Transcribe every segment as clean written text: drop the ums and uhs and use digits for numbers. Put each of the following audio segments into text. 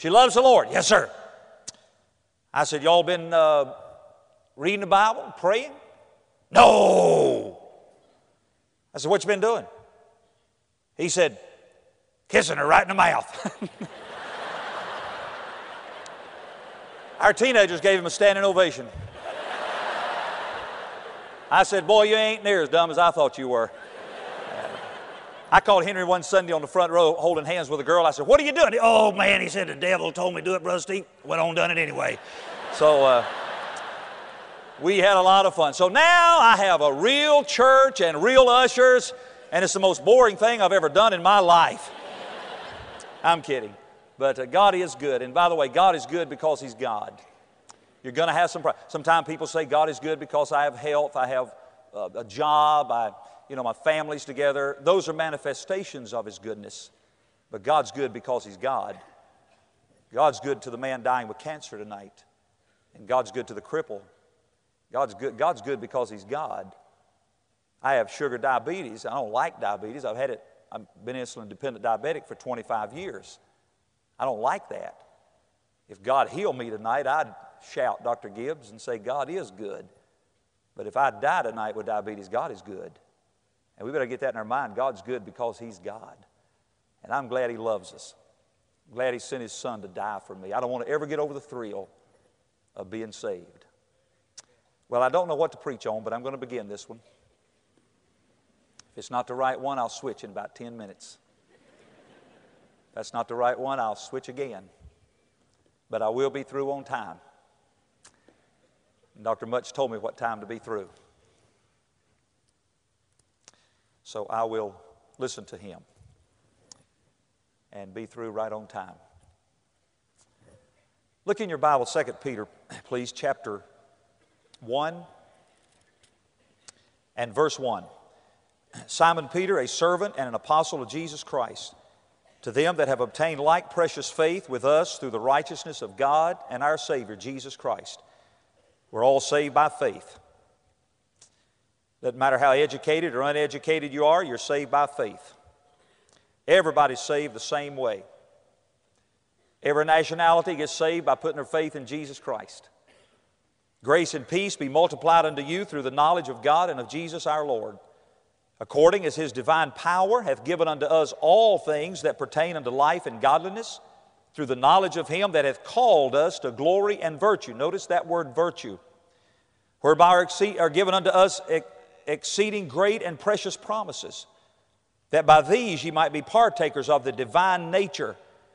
She loves the Lord. Yes, sir. I said, y'all been reading the Bible, praying? No. I said, what you been doing? He said, kissing her right in the mouth. Our teenagers gave him a standing ovation. I said, boy, you ain't near as dumb as I thought you were. I called Henry one Sunday on the front row holding hands with a girl. I said, what are you doing? Oh, man, he said, the devil told me to do it, Brother Steve. Went on and done it anyway. So we had a lot of fun. So now I have a real church and real ushers, and it's the most boring thing I've ever done in my life. I'm kidding. But God is good. And by the way, God is good because He's God. You're going to have some problems. Sometimes people say God is good because I have health, I have a job, my family's together. Those are manifestations of His goodness. But God's good because He's God. God's good to the man dying with cancer tonight. And God's good to the cripple. God's good because He's God. I have sugar diabetes. I don't like diabetes. I've been insulin-dependent diabetic for 25 years. I don't like that. If God healed me tonight, I'd shout, Dr. Gibbs, and say, God is good. But if I die tonight with diabetes, God is good. And we better get that in our mind. God's good because He's God. And I'm glad He loves us. I'm glad He sent His Son to die for me. I don't want to ever get over the thrill of being saved. Well, I don't know what to preach on, but I'm going to begin this one. If it's not the right one, I'll switch in about 10 minutes. If that's not the right one, I'll switch again. But I will be through on time. And Dr. Mutch told me what time to be through. So I will listen to him and be through right on time. Look in your Bible, 2 Peter, please, chapter 1 and verse 1. Simon Peter, a servant and an apostle of Jesus Christ, to them that have obtained like precious faith with us through the righteousness of God and our Savior, Jesus Christ. We're all saved by faith. Doesn't matter how educated or uneducated you are, you're saved by faith. Everybody's saved the same way. Every nationality gets saved by putting their faith in Jesus Christ. Grace and peace be multiplied unto you through the knowledge of God and of Jesus our Lord, according as His divine power hath given unto us all things that pertain unto life and godliness, through the knowledge of Him that hath called us to glory and virtue. Notice that word virtue. Whereby are given unto us exceeding great and precious promises, that by these ye might be partakers of the divine nature.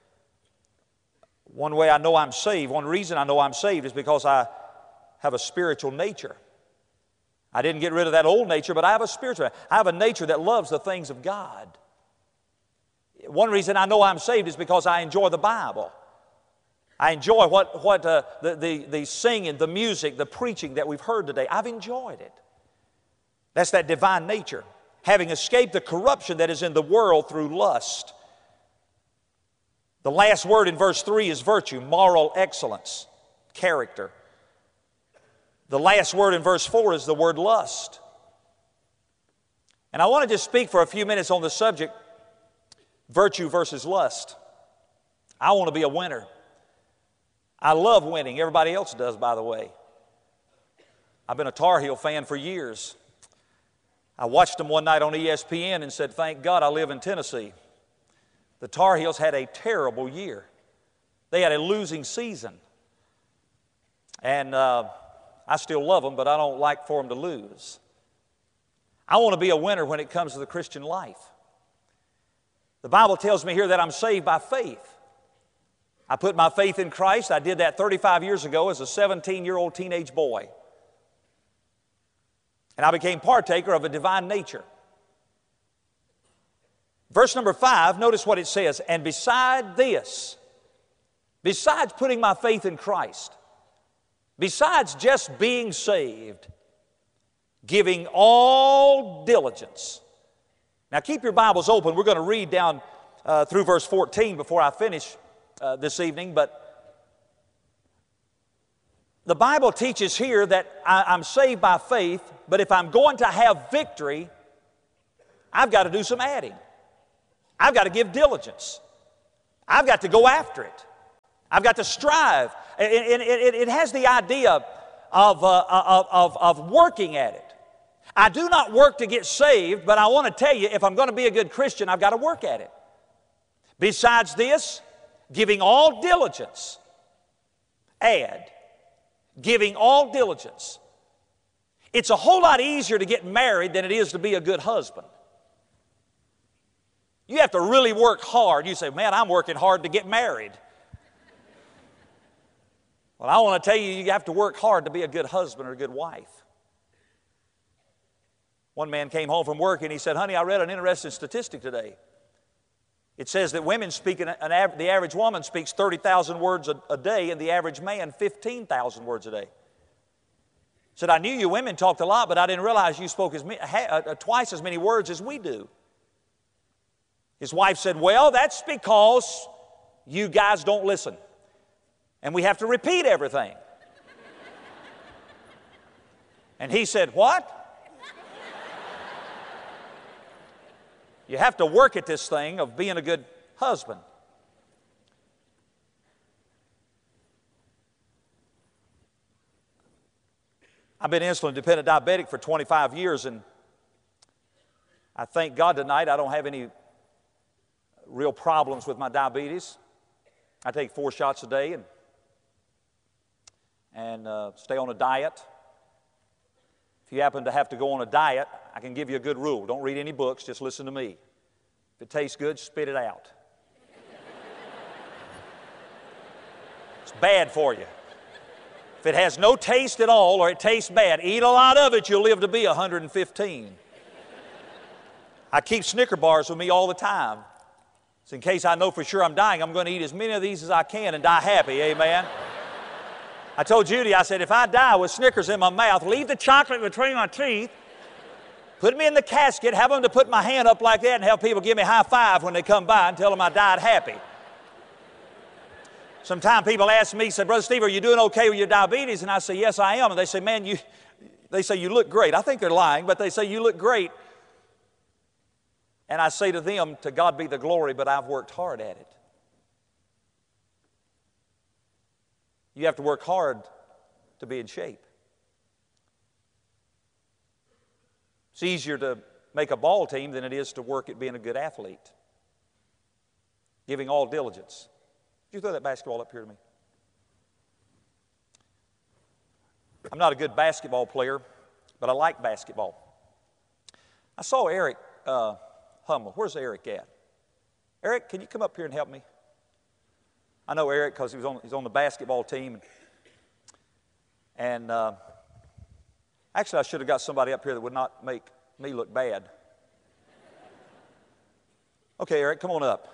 One way I know I'm saved, one reason I know I'm saved is because I have a spiritual nature. I didn't get rid of that old nature, but I have a spiritual nature. I have a nature that loves the things of God. One reason I know I'm saved is because I enjoy the Bible. I enjoy the singing, the music, the preaching that we've heard today. I've enjoyed it. That's that divine nature. Having escaped the corruption that is in the world through lust. The last word in verse 3 is virtue, moral excellence, character. The last word in verse 4 is the word lust. And I want to just speak for a few minutes on the subject, virtue versus lust. I want to be a winner. I love winning. Everybody else does, by the way. I've been a Tar Heel fan for years. I watched them one night on ESPN and said, thank God I live in Tennessee. The Tar Heels had a terrible year. They had a losing season. And I still love them, but I don't like for them to lose. I want to be a winner when it comes to the Christian life. The Bible tells me here that I'm saved by faith. I put my faith in Christ. I did that 35 years ago as a 17-year-old teenage boy. And I became partaker of a divine nature. Verse number 5, notice what it says. And beside this, besides putting my faith in Christ, besides just being saved, giving all diligence. Now keep your Bibles open. We're going to read down through verse 14 before I finish this evening. But the Bible teaches here that I'm saved by faith, but if I'm going to have victory, I've got to do some adding. I've got to give diligence. I've got to go after it. I've got to strive. It has the idea of working at it. I do not work to get saved, but I want to tell you, if I'm going to be a good Christian, I've got to work at it. Besides this, giving all diligence, add, giving all diligence. It's a whole lot easier to get married than it is to be a good husband. You have to really work hard. You say, man, I'm working hard to get married. Well, I want to tell you, you have to work hard to be a good husband or a good wife. One man came home from work and he said, honey, I read an interesting statistic today. It says that women speak, the average woman speaks 30,000 words a day and the average man 15,000 words a day. Said, I knew you women talked a lot, but I didn't realize you spoke twice as many words as we do. His wife said, well, that's because you guys don't listen. And we have to repeat everything. And he said, what? You have to work at this thing of being a good husband. I've been insulin-dependent diabetic for 25 years, and I thank God tonight I don't have any real problems with my diabetes. I take 4 shots a day and stay on a diet. If you happen to have to go on a diet, I can give you a good rule. Don't read any books, just listen to me. If it tastes good, spit it out. It's bad for you. If it has no taste at all or it tastes bad, eat a lot of it, you'll live to be 115. I keep Snicker bars with me all the time. So in case I know for sure I'm dying, I'm going to eat as many of these as I can and die happy, amen? I told Judy, I said, if I die with Snickers in my mouth, leave the chocolate between my teeth, put me in the casket, have them to put my hand up like that and have people give me a high five when they come by and tell them I died happy. Sometimes people ask me, say, Brother Steve, are you doing okay with your diabetes? And I say, yes, I am. And they say, man, you look great. I think they're lying, but they say, you look great. And I say to them, to God be the glory, but I've worked hard at it. You have to work hard to be in shape. It's easier to make a ball team than it is to work at being a good athlete. Giving all diligence. Could you throw that basketball up here to me? I'm not a good basketball player, but I like basketball. I saw Eric Hummel. Where's Eric at? Eric, can you come up here and help me? I know Eric because he's on the basketball team. And actually, I should have got somebody up here that would not make me look bad. Okay, Eric, come on up.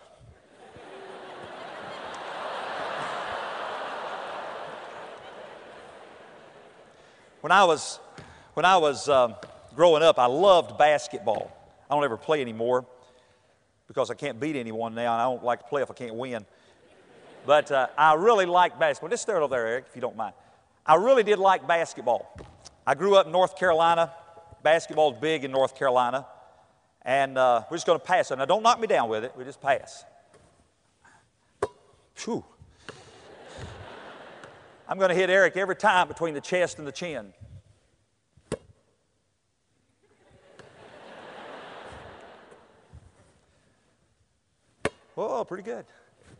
When I was growing up, I loved basketball. I don't ever play anymore because I can't beat anyone now, and I don't like to play if I can't win. But I really like basketball. Just throw it over there, Eric, if you don't mind. I really did like basketball. I grew up in North Carolina. Basketball's big in North Carolina. And we're just going to pass it. Now, don't knock me down with it. We just pass. Phew. I'm going to hit Eric every time between the chest and the chin. Whoa, pretty good.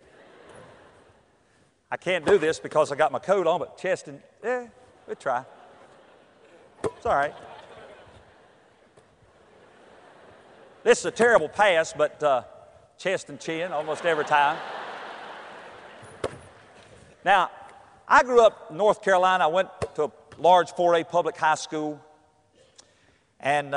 I can't do this because I got my coat on, but chest and, we'll try. It's all right. This is a terrible pass, but chest and chin almost every time. Now, I grew up in North Carolina. I went to a large 4A public high school, and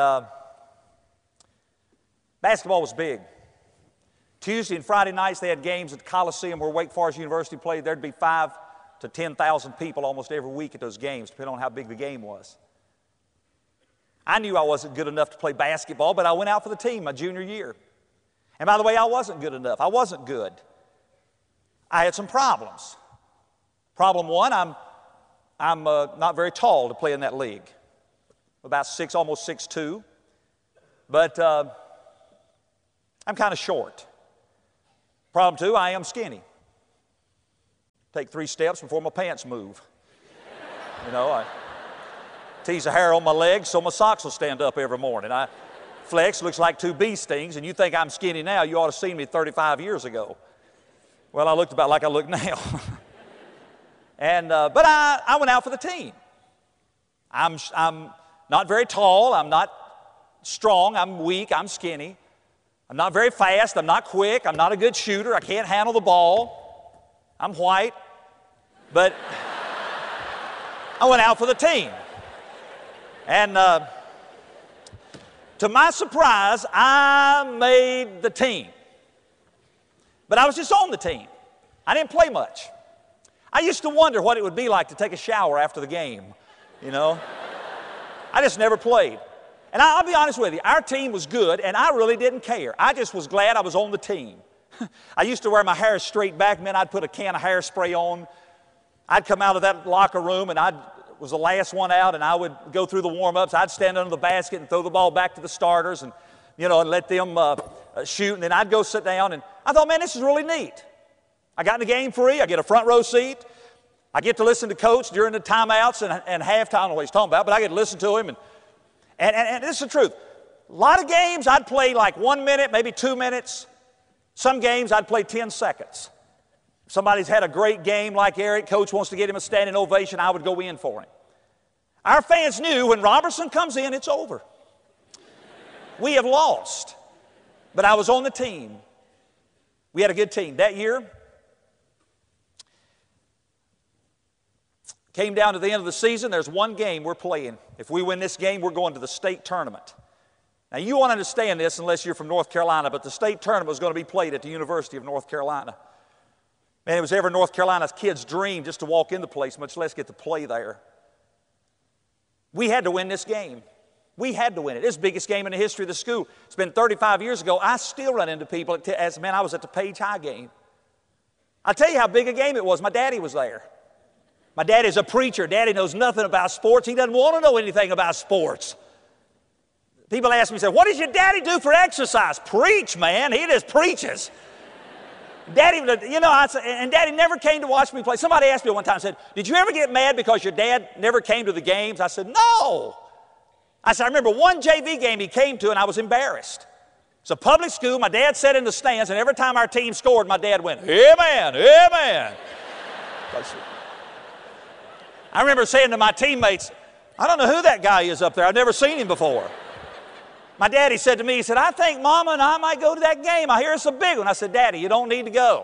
basketball was big. Tuesday and Friday nights, they had games at the Coliseum where Wake Forest University played. There'd be 5,000 to 10,000 people almost every week at those games, depending on how big the game was. I knew I wasn't good enough to play basketball, but I went out for the team my junior year. And by the way, I wasn't good enough. I wasn't good. I had some problems. Problem one, I'm not very tall to play in that league. About 6, almost 6'2", but I'm kind of short. Problem two, I am skinny. Take 3 steps before my pants move. You know, I tease the hair on my legs so my socks will stand up every morning. I flex, looks like 2 bee stings, and you think I'm skinny now, you ought to have seen me 35 years ago. Well, I looked about like I look now. But I went out for the team. I'm not very tall, I'm not strong, I'm weak, I'm skinny. I'm not very fast, I'm not quick, I'm not a good shooter, I can't handle the ball. I'm white, but I went out for the team. And to my surprise, I made the team. But I was just on the team. I didn't play much. I used to wonder what it would be like to take a shower after the game, you know. I just never played. And I'll be honest with you, our team was good, and I really didn't care. I just was glad I was on the team. I used to wear my hair straight back, man. I'd put a can of hairspray on. I'd come out of that locker room, and I was the last one out, and I would go through the warm-ups. I'd stand under the basket and throw the ball back to the starters and, you know, and let them shoot, and then I'd go sit down, and I thought, man, this is really neat. I got in the game free. I get a front row seat. I get to listen to Coach during the timeouts and halftime. I don't know what he's talking about, but I get to listen to him. And this is the truth. A lot of games I'd play like 1 minute, maybe 2 minutes. Some games I'd play 10 seconds. If somebody's had a great game like Eric, Coach wants to get him a standing ovation, I would go in for him. Our fans knew when Robertson comes in, it's over. We have lost. But I was on the team. We had a good team. That year, came down to the end of the season, there's one game we're playing. If we win this game, we're going to the state tournament. Now, you won't understand this unless you're from North Carolina, but the state tournament was going to be played at the University of North Carolina. Man, it was every North Carolina's kid's dream just to walk in the place, much less get to play there. We had to win this game. We had to win it. It's the biggest game in the history of the school. It's been 35 years ago. I still run into people man, I was at the Page High game. I'll tell you how big a game it was. My daddy was there. My daddy's a preacher. Daddy knows nothing about sports. He doesn't want to know anything about sports. People ask me, say, what does your daddy do for exercise? Preach, man. He just preaches. Daddy, you know, and Daddy never came to watch me play. Somebody asked me one time, said, did you ever get mad because your dad never came to the games? I said, no. I said, I remember one JV game he came to, and I was embarrassed. It's a public school. My dad sat in the stands, and every time our team scored, my dad went, amen, amen. I remember saying to my teammates, I don't know who that guy is up there. I've never seen him before. My daddy said to me, he said, I think Mama and I might go to that game. I hear it's a big one. I said, Daddy, you don't need to go.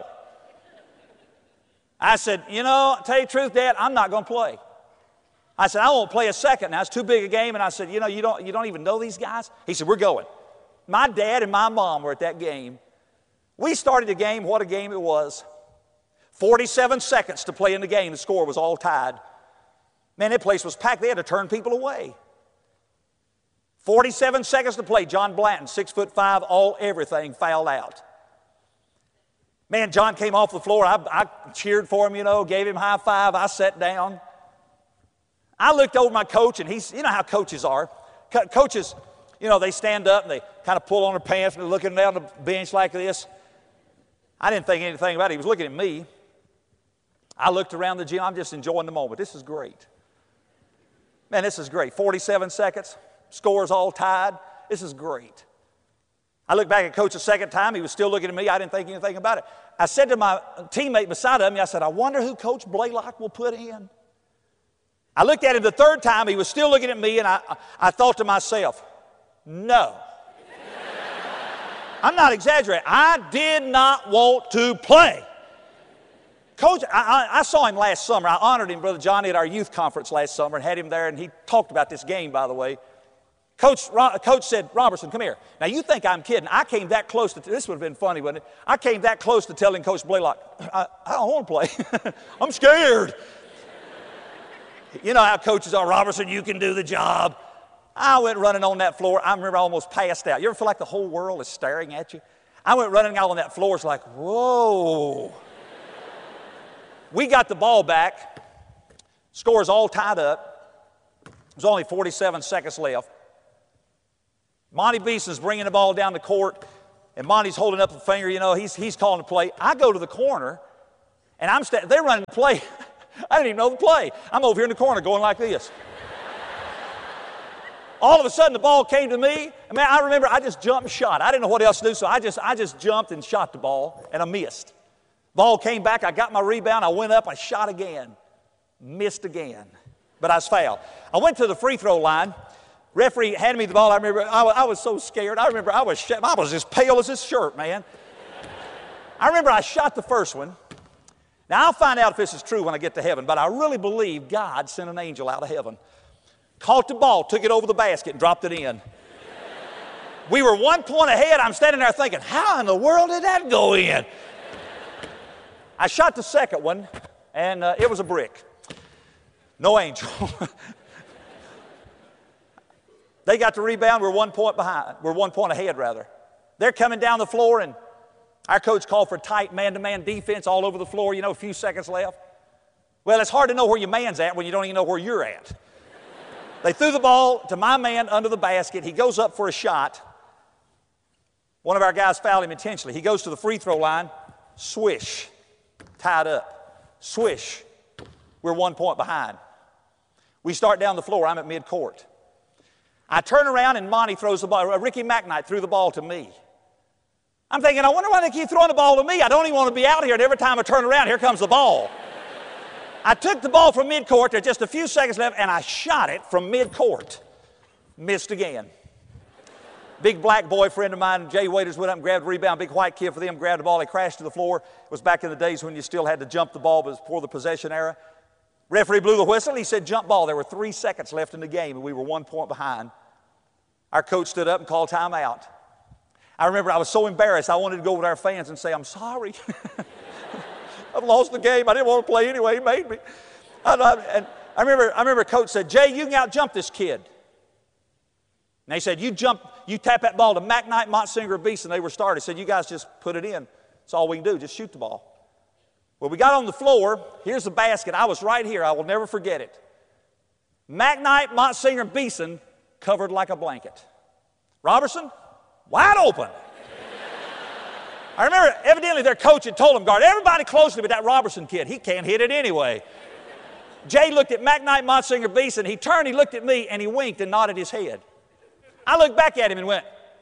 I said, you know, to tell you the truth, Dad, I'm not going to play. I said, I won't play a second now. It's too big a game. And I said, you know, you don't even know these guys? He said, we're going. My dad and my mom were at that game. We started the game. What a game it was. 47 seconds to play in the game. The score was all tied. Man, that place was packed. They had to turn people away. 47 seconds to play. John Blanton, 6'5", everything fouled out. Man, John came off the floor. I cheered for him, you know, gave him a high five. I sat down. I looked over my coach, and you know how coaches are. Coaches, you know, they stand up and they kind of pull on their pants and they're looking down the bench like this. I didn't think anything about it. He was looking at me. I looked around the gym. I'm just enjoying the moment. This is great. Man, this is great. 47 seconds. Scores all tied. This is great. I looked back at Coach a second time. He was still looking at me. I didn't think anything about it. I said to my teammate beside me, I said, I wonder who Coach Blaylock will put in. I looked at him the third time. He was still looking at me, and I thought to myself, no. I'm not exaggerating. I did not want to play. Coach, I saw him last summer. I honored him, Brother Johnny, at our youth conference last summer and had him there, and he talked about this game, by the way. Coach said, Robertson, come here. Now, you think I'm kidding. I came that close to, this would have been funny, wouldn't it? I came that close to telling Coach Blaylock, I don't want to play. I'm scared. You know how coaches are, Robertson, you can do the job. I went running on that floor. I remember I almost passed out. You ever feel like the whole world is staring at you? I went running out on that floor. It's like, whoa. We got the ball back. Score's all tied up. There's only 47 seconds left. Monty Beeson's bringing the ball down the court, and Monty's holding up the finger. You know, he's calling the play. I go to the corner, And they're running the play. I didn't even know the play. I'm over here in the corner going like this. All of a sudden, the ball came to me. Man, I remember I just jumped and shot. I didn't know what else to do, so I just jumped and shot the ball, and I missed. Ball came back. I got my rebound. I went up. I shot again. Missed again. But I was fouled. I went to the free throw line. Referee handed me the ball. I remember I was so scared. I remember I was as pale as this shirt, man. I remember I shot the first one. Now, I'll find out if this is true when I get to heaven, but I really believe God sent an angel out of heaven. Caught the ball, took it over the basket, and dropped it in. We were 1 point ahead. I'm standing there thinking, how in the world did that go in? I shot the second one, and it was a brick. No angel. They got the rebound. We're 1 point behind. We're 1 point ahead, rather. They're coming down the floor, and our coach called for tight man-to-man defense all over the floor, a few seconds left. Well, it's hard to know where your man's at when you don't even know where you're at. They threw the ball to my man under the basket. He goes up for a shot. One of our guys fouled him intentionally. He goes to the free throw line. Swish. Tied up. Swish. We're 1 point behind. We start down the floor. I'm at midcourt. I turn around and Monty throws the ball. Ricky McKnight threw the ball to me. I'm thinking, I wonder why they keep throwing the ball to me. I don't even want to be out here, and every time I turn around, here comes the ball. I took the ball from midcourt. There's just a few seconds left, and I shot it from midcourt. Missed again. Big black boy friend of mine, Jay Waiters, went up and grabbed the rebound. Big white kid for them, grabbed the ball. He crashed to the floor. It was back in the days when you still had to jump the ball, but it was before the possession era. Referee blew the whistle. He said, jump ball. There were 3 seconds left in the game, and we were 1 point behind. Our coach stood up and called timeout. I remember I was so embarrassed. I wanted to go with our fans and say, I'm sorry. I've lost the game. I didn't want to play anyway. He made me. And I remember Coach said, Jay, you can out-jump this kid. And they said, you tap that ball to McKnight, Motsinger, Beeson. They were started. He said, you guys just put it in. That's all we can do. Just shoot the ball. Well, we got on the floor. Here's the basket. I was right here. I will never forget it. McKnight, Motsinger, Beeson covered like a blanket. Robertson, wide open. I remember evidently their coach had told them, guard everybody closely with that Robertson kid. He can't hit it anyway. Jay looked at McKnight, Motsinger, Beeson. He turned, he looked at me, and he winked and nodded his head. I looked back at him and went,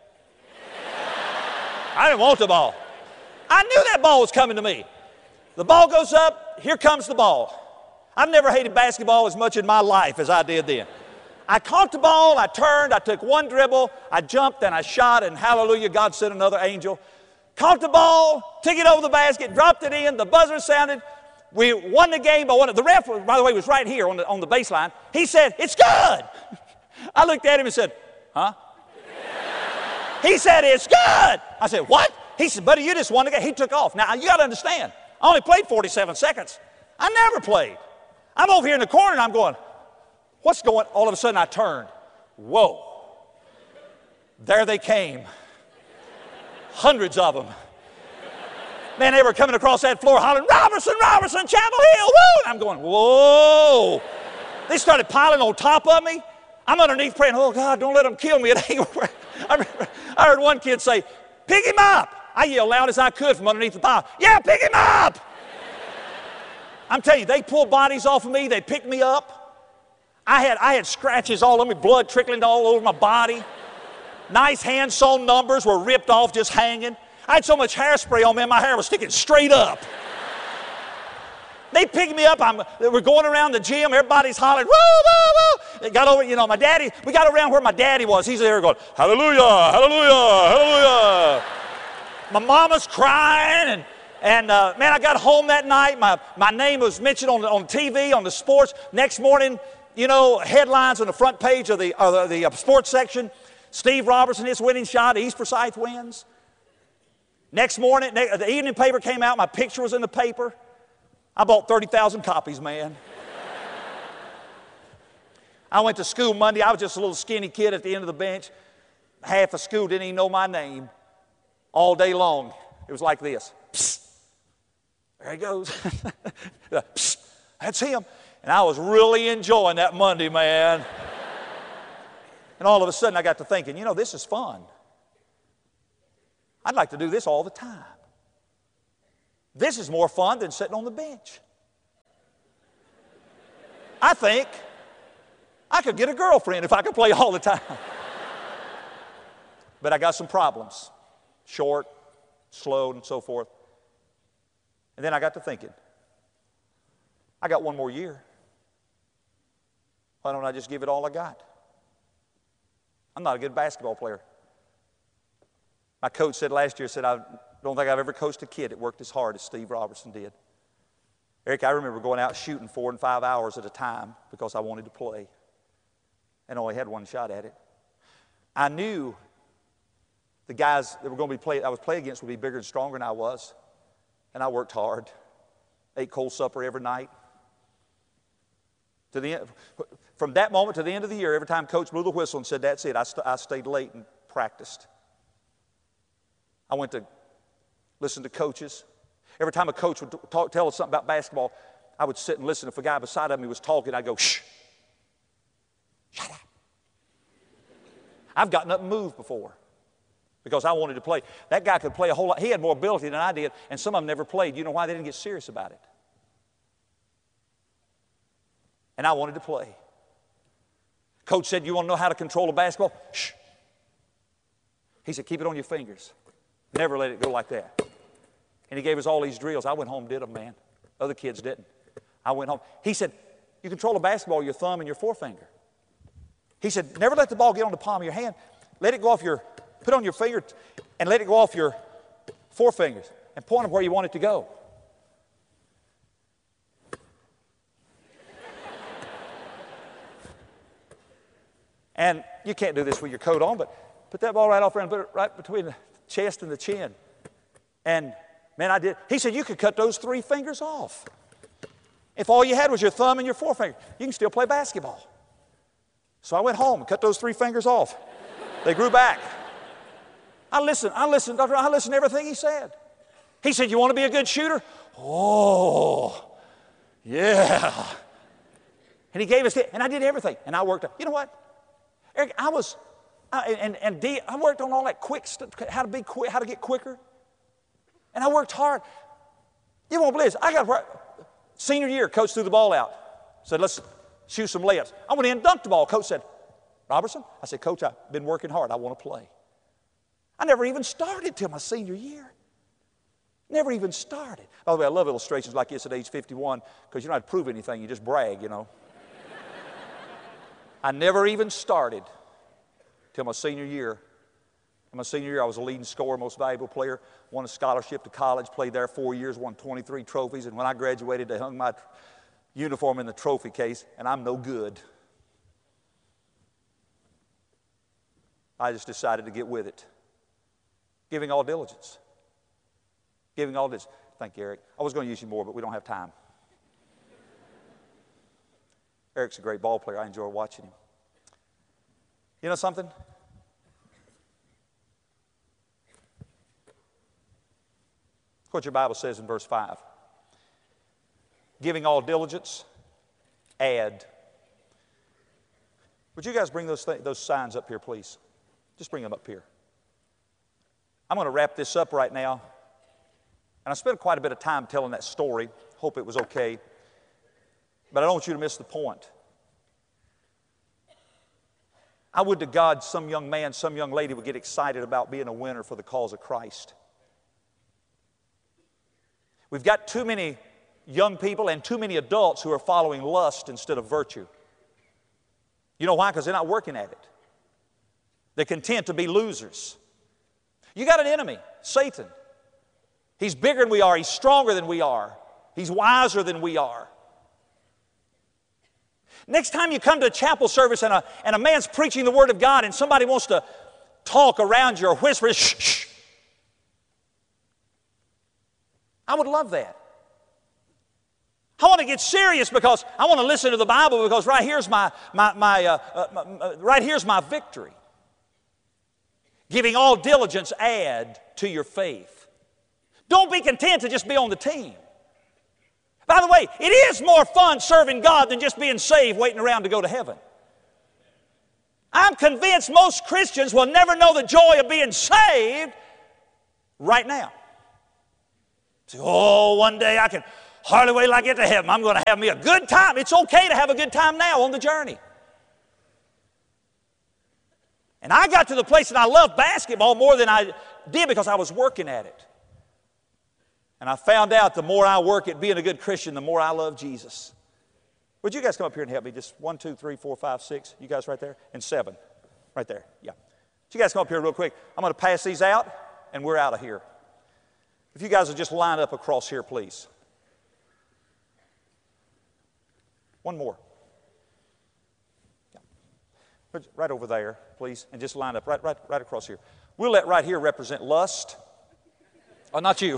I didn't want the ball. I knew that ball was coming to me. The ball goes up, here comes the ball. I've never hated basketball as much in my life as I did then. I caught the ball, I turned, I took one dribble, I jumped, and I shot, and hallelujah, God sent another angel. Caught the ball, took it over the basket, dropped it in, the buzzer sounded. We won the game by one. The ref, by the way, was right here on the baseline. He said, it's good. I looked at him and said, huh? He said, it's good. I said, what? He said, buddy, you just won the game. He took off. Now, you got to understand, I only played 47 seconds. I never played. I'm over here in the corner, and I'm going, what's going on? All of a sudden, I turned. Whoa. There they came. Hundreds of them. Man, they were coming across that floor hollering, Robertson, Robertson, Chapel Hill, woo! And I'm going, whoa. They started piling on top of me. I'm underneath praying, oh, God, don't let them kill me. I heard one kid say, pick him up. I yelled loud as I could from underneath the pile. Yeah, pick him up. I'm telling you, they pulled bodies off of me. They picked me up. I had scratches all over me, blood trickling all over my body. Nice hand-sewn numbers were ripped off just hanging. I had so much hairspray on me, and my hair was sticking straight up. They picked me up. We're going around the gym. Everybody's hollering, woo, woo, woo. They got over, my daddy. We got around where my daddy was. He's there going, hallelujah, hallelujah, hallelujah. My mama's crying, and man, I got home that night. My name was mentioned on TV, on the sports. Next morning, headlines on the front page of the sports section. Steve Robertson, his winning shot, East Forsyth wins. Next morning, the evening paper came out. My picture was in the paper. I bought 30,000 copies, man. I went to school Monday. I was just a little skinny kid at the end of the bench. Half the school didn't even know my name. All day long, it was like this. Psst. There he goes. Psst. That's him. And I was really enjoying that Monday, man. And all of a sudden, I got to thinking, this is fun. I'd like to do this all the time. This is more fun than sitting on the bench. I think I could get a girlfriend if I could play all the time. But I got some problems. Short, slow, and so forth. And then I got to thinking, I got one more year. Why don't I just give it all I got? I'm not a good basketball player. My coach said last year, I don't think I've ever coached a kid that worked as hard as Steve Robertson did. Eric, I remember going out shooting 4 and 5 hours at a time because I wanted to play and only had one shot at it. I knew the guys that were going to I was playing against would be bigger and stronger than I was. And I worked hard. Ate cold supper every night. From that moment to the end of the year, every time Coach blew the whistle and said, that's it, I stayed late and practiced. I went to listen to coaches. Every time a coach would tell us something about basketball, I would sit and listen. If a guy beside of me was talking, I'd go, shh, shut up. I've gotten up and moved before because I wanted to play. That guy could play a whole lot. He had more ability than I did, and some of them never played. You know why? They didn't get serious about it. And I wanted to play. Coach said, you want to know how to control a basketball? Shh. He said, keep it on your fingers. Never let it go like that. And he gave us all these drills. I went home and did them, man. Other kids didn't. I went home. He said, you control a basketball with your thumb and your forefinger. He said, never let the ball get on the palm of your hand. Let it go off put it on your finger and let it go off your forefingers and point them where you want it to go. And you can't do this with your coat on, but put that ball right off there and put it right between the chest and the chin. And, man, I did. He said, you could cut those 3 fingers off. If all you had was your thumb and your forefinger, you can still play basketball. So I went home and cut those 3 fingers off. They grew back. I listened, Doctor, I listened to everything he said. He said, you want to be a good shooter? Oh, yeah. And he gave us it, and I did everything. And I worked. You know what? Eric, I worked on all that quick stuff, how to get quicker. And I worked hard. You won't believe this. I got senior year, coach threw the ball out. Said, let's shoot some layups. I went in and dunked the ball. Coach said, Robertson? I said, Coach, I've been working hard. I want to play. I never even started till my senior year. Never even started. By the way, I love illustrations like this at age 51 because you don't have to prove anything. You just brag, you know. I never even started till my senior year. In my senior year, I was a leading scorer, most valuable player, won a scholarship to college, played there 4 years, won 23 trophies, and when I graduated, they hung my uniform in the trophy case, and I'm no good. I just decided to get with it. Giving all diligence. Giving all this. Thank you, Eric. I was going to use you more, but we don't have time. Eric's a great ball player. I enjoy watching him. You know something? What your Bible says in verse 5. Giving all diligence, add. Would you guys bring those signs up here, please? Just bring them up here. I'm going to wrap this up right now. And I spent quite a bit of time telling that story. Hope it was okay. But I don't want you to miss the point. I would to God some young man, some young lady would get excited about being a winner for the cause of Christ. We've got too many young people and too many adults who are following lust instead of virtue. You know why? Because they're not working at it. They're content to be losers. You got an enemy, Satan. He's bigger than we are. He's stronger than we are. He's wiser than we are. Next time you come to a chapel service and a man's preaching the Word of God and somebody wants to talk around you or whisper, shh, shh. I would love that. I want to get serious because I want to listen to the Bible because right here's my victory. Giving all diligence, add to your faith. Don't be content to just be on the team. By the way, it is more fun serving God than just being saved, waiting around to go to heaven. I'm convinced most Christians will never know the joy of being saved right now. Say, oh, one day I can hardly wait till I get to heaven. I'm going to have me a good time. It's okay to have a good time now on the journey. And I got to the place that I loved basketball more than I did because I was working at it. And I found out the more I work at being a good Christian, the more I love Jesus. Would you guys come up here and help me? Just 1, 2, 3, 4, 5, 6. You guys right there? And 7. Right there. Yeah. Would you guys come up here real quick? I'm going to pass these out, and we're out of here. If you guys will just line up across here, please. One more. Yeah. Right over there, please, and just line up right across here. We'll let right here represent lust. Oh, not you.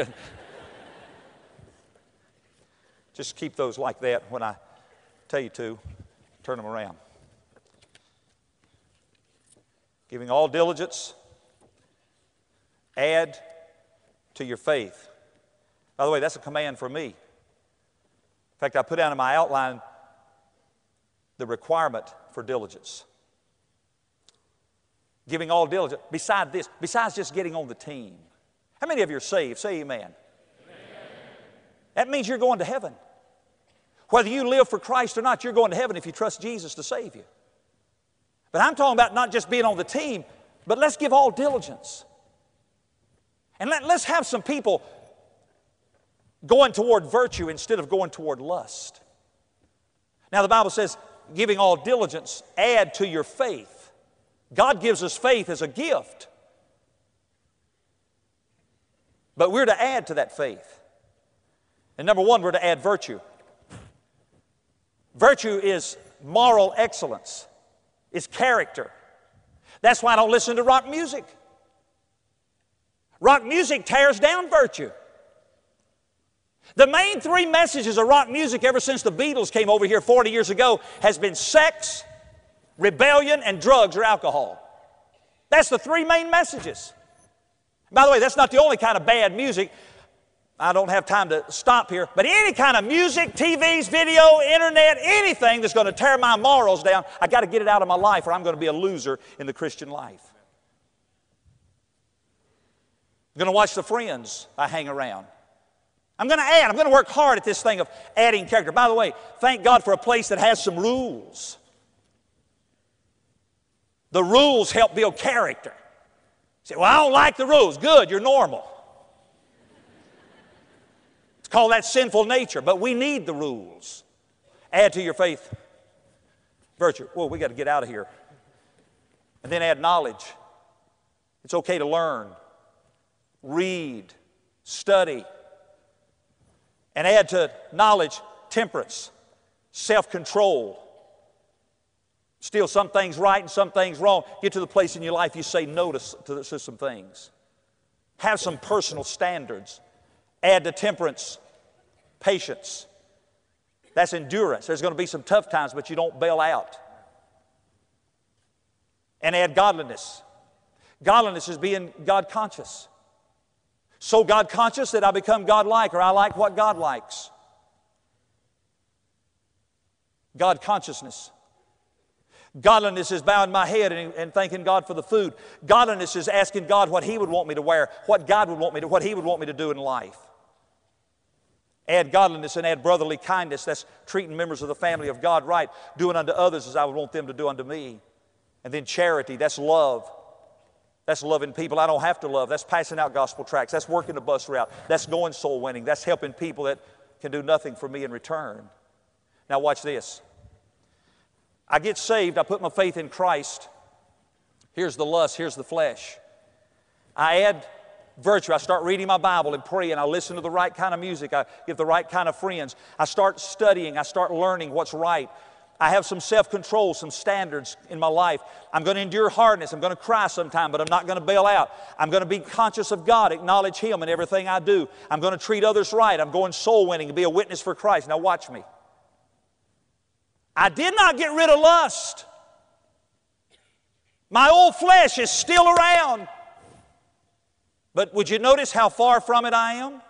Just keep those like that when I tell you to. Turn them around. Giving all diligence, add to your faith. By the way, that's a command for me. In fact, I put down in my outline the requirement for diligence. Giving all diligence. Besides just getting on the team. How many of you are saved? Say amen. Amen. That means you're going to heaven. Whether you live for Christ or not, you're going to heaven if you trust Jesus to save you. But I'm talking about not just being on the team, but let's give all diligence. And let's have some people going toward virtue instead of going toward lust. Now the Bible says, giving all diligence, add to your faith. God gives us faith as a gift. But we're to add to that faith. And number one, we're to add virtue. Virtue is moral excellence. It's character. That's why I don't listen to rock music. Rock music tears down virtue. The main 3 messages of rock music ever since the Beatles came over here 40 years ago has been sex, rebellion, and drugs or alcohol. That's the 3 main messages. By the way, that's not the only kind of bad music. I don't have time to stop here. But any kind of music, TVs, video, internet, anything that's going to tear my morals down, I got to get it out of my life or I'm going to be a loser in the Christian life. I'm going to watch the friends I hang around. I'm going to add. I'm going to work hard at this thing of adding character. By the way, thank God for a place that has some rules. The rules help build character. You say, well, I don't like the rules. Good, you're normal. It's called that sinful nature, but we need the rules. Add to your faith virtue. Well, we got to get out of here. And then add knowledge. It's okay to learn, read, study. And add to knowledge temperance, self-control. Still some things right and some things wrong. Get to the place in your life you say no to some things. Have some personal standards. Add to temperance, patience. That's endurance. There's going to be some tough times, but you don't bail out. And add godliness. Godliness is being God-conscious. So God-conscious that I become God-like, or I like what God likes. God-consciousness. Godliness is bowing my head and thanking God for the food. Godliness is asking God what He would want me to wear, what God would want me to, what He would want me to do in life. Add godliness and add brotherly kindness. That's treating members of the family of God right, doing unto others as I would want them to do unto me. And then charity, that's love. That's loving people I don't have to love. That's passing out gospel tracts. That's working the bus route. That's going soul winning. That's helping people that can do nothing for me in return. Now watch this. I get saved. I put my faith in Christ. Here's the lust. Here's the flesh. I add virtue. I start reading my Bible and praying. I listen to the right kind of music. I get the right kind of friends. I start studying. I start learning what's right. I have some self-control, some standards in my life. I'm going to endure hardness. I'm going to cry sometime, but I'm not going to bail out. I'm going to be conscious of God, acknowledge Him in everything I do. I'm going to treat others right. I'm going soul winning and be a witness for Christ. Now watch me. I did not get rid of lust. My old flesh is still around. But would you notice how far from it I am?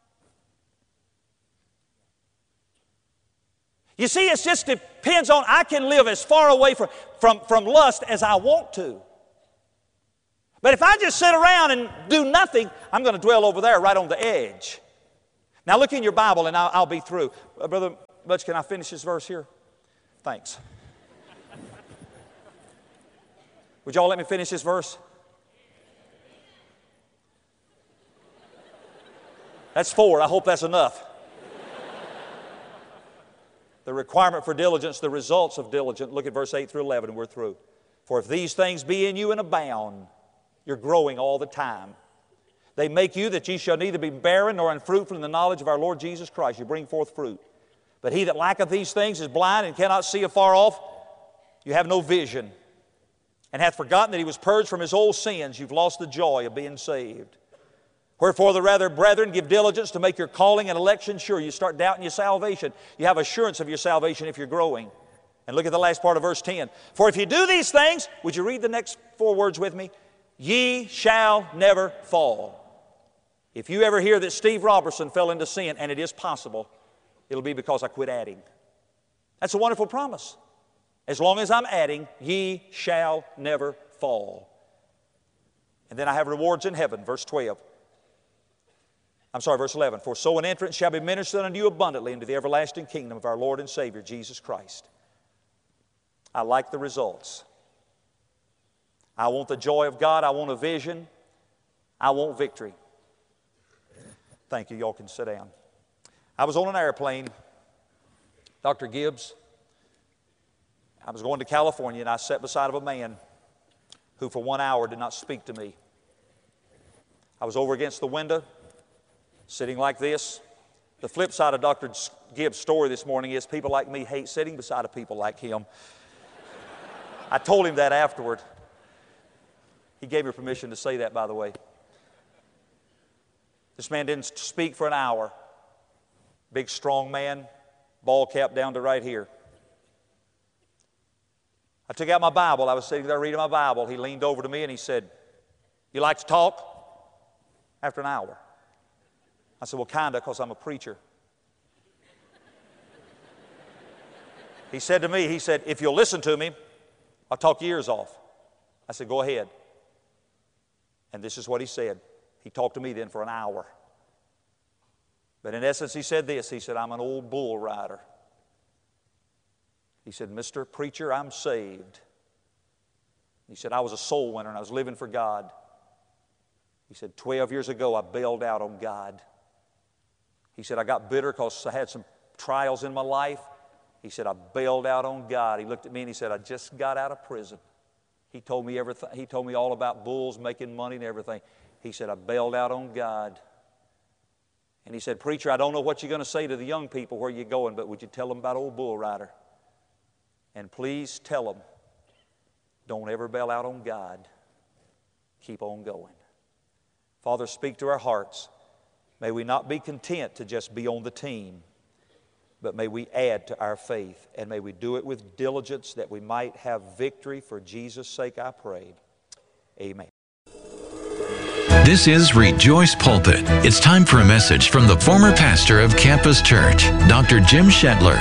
You see, it just depends on, I can live as far away from lust as I want to. But if I just sit around and do nothing, I'm going to dwell over there right on the edge. Now look in your Bible and I'll be through. Brother Butch, can I finish this verse here? Thanks. Would y'all let me finish this verse? That's 4. I hope that's enough. The requirement for diligence, the results of diligence. Look at verse 8 through 11 and we're through. For if these things be in you and abound, you're growing all the time. They make you that ye shall neither be barren nor unfruitful in the knowledge of our Lord Jesus Christ. You bring forth fruit. But he that lacketh these things is blind and cannot see afar off. You have no vision. And hath forgotten that he was purged from his old sins. You've lost the joy of being saved. Wherefore the rather, brethren, give diligence to make your calling and election sure. You start doubting your salvation. You have assurance of your salvation if you're growing. And look at the last part of verse 10. For if you do these things, would you read the next 4 words with me? Ye shall never fall. If you ever hear that Steve Robertson fell into sin, and it is possible, it'll be because I quit adding. That's a wonderful promise. As long as I'm adding, ye shall never fall. And then I have rewards in heaven, verse 12. Verse 11. For so an entrance shall be ministered unto you abundantly into the everlasting kingdom of our Lord and Savior, Jesus Christ. I like the results. I want the joy of God. I want a vision. I want victory. Thank you. Y'all can sit down. I was on an airplane, Dr. Gibbs. I was going to California, and I sat beside of a man who for 1 hour did not speak to me. I was over against the window, sitting like this. The flip side of Dr. Gibbs' story this morning is people like me hate sitting beside of people like him. I told him that afterward. He gave me permission to say that, by the way. This man didn't speak for an hour. Big, strong man, ball cap down to right here. I took out my Bible. I was sitting there reading my Bible. He leaned over to me and he said, "You like to talk?" After an hour. I said, "Well, kinda, because I'm a preacher." He said to me, "If you'll listen to me, I'll talk your ears off." I said, "Go ahead." And this is what he said. He talked to me then for an hour. But in essence, he said this. He said, "I'm an old bull rider." He said, "Mr. Preacher, I'm saved." He said, "I was a soul winner and I was living for God." He said, 12 years ago, I bailed out on God. He said, "I got bitter because I had some trials in my life." He said, "I bailed out on God." He looked at me and he said, "I just got out of prison." He told me everything. He told me all about bulls, making money and everything. He said, "I bailed out on God." And he said, "Preacher, I don't know what you're going to say to the young people where you're going, but would you tell them about old bull rider? And please tell them, don't ever bail out on God. Keep on going." Father, speak to our hearts. May we not be content to just be on the team, but may we add to our faith, and may we do it with diligence that we might have victory. For Jesus' sake, I pray. Amen. This is Rejoice Pulpit. It's time for a message from the former pastor of Campus Church, Dr. Jim Shetler.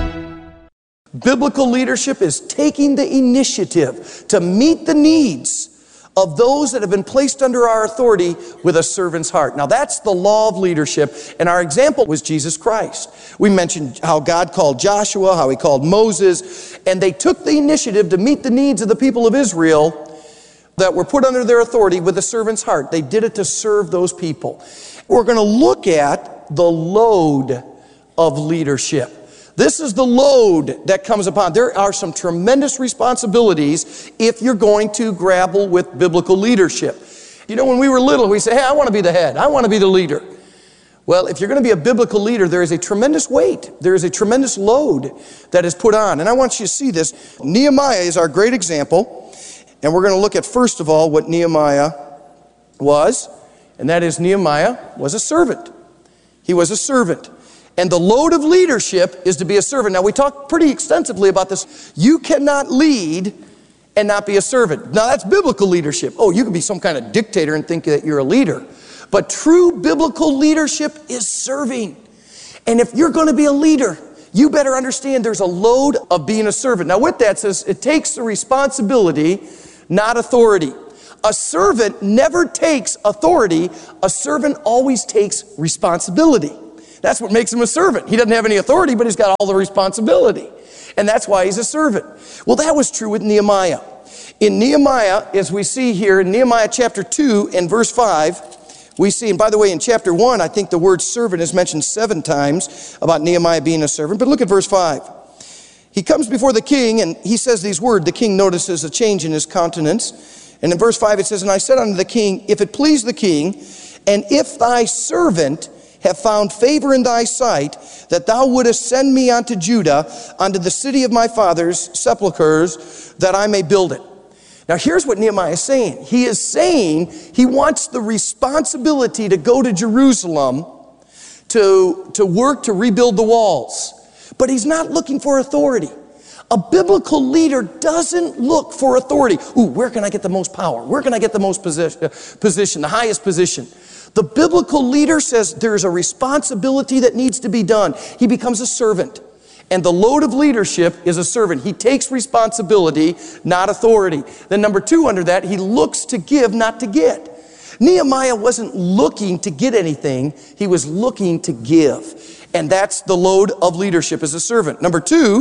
Biblical leadership is taking the initiative to meet the needs of those that have been placed under our authority with a servant's heart. Now that's the law of leadership, and our example was Jesus Christ. We mentioned how God called Joshua, how He called Moses, and they took the initiative to meet the needs of the people of Israel that were put under their authority with a servant's heart. They did it to serve those people. We're going to look at the load of leadership. This is the load that comes upon. There are some tremendous responsibilities if you're going to grapple with biblical leadership. You know, when we were little, we say, "Hey, I want to be the head. I want to be the leader." Well, if you're going to be a biblical leader, there is a tremendous weight. There is a tremendous load that is put on. And I want you to see this. Nehemiah is our great example. And we're going to look at, first of all, what Nehemiah was. And that is, Nehemiah was a servant. He was a servant. And the load of leadership is to be a servant. Now, we talked pretty extensively about this. You cannot lead and not be a servant. Now, that's biblical leadership. Oh, you can be some kind of dictator and think that you're a leader. But true biblical leadership is serving. And if you're going to be a leader, you better understand there's a load of being a servant. Now, with that says it takes the responsibility, not authority. A servant never takes authority. A servant always takes responsibility. That's what makes him a servant. He doesn't have any authority, but he's got all the responsibility. And that's why he's a servant. Well, that was true with Nehemiah. In Nehemiah, as we see here, in Nehemiah chapter 2 and verse 5, we see, and by the way, in chapter 1, I think the word servant is mentioned 7 times about Nehemiah being a servant. But look at verse 5. He comes before the king, and he says these words. The king notices a change in his countenance. And in verse 5 it says, "And I said unto the king, if it please the king, and if thy servant have found favor in thy sight, that thou wouldest send me unto Judah, unto the city of my fathers' sepulchres, that I may build it." Now here's what Nehemiah is saying. He is saying he wants the responsibility to go to Jerusalem to work to rebuild the walls. But he's not looking for authority. A biblical leader doesn't look for authority. Ooh, where can I get the most power? Where can I get the most position, the highest position? The biblical leader says there's a responsibility that needs to be done. He becomes a servant. And the load of leadership is a servant. He takes responsibility, not authority. Then number 2 under that, he looks to give, not to get. Nehemiah wasn't looking to get anything. He was looking to give. And that's the load of leadership as a servant. Number 2,